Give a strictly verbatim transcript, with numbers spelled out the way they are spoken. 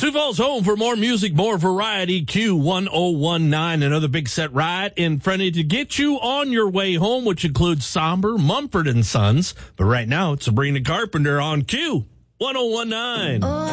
Sioux Falls home for more music, more variety. Q one oh one nine, another big set right in front of you to get you on your way home, which includes Somber, Mumford and Sons. But right now, it's Sabrina Carpenter on Q one oh one nine.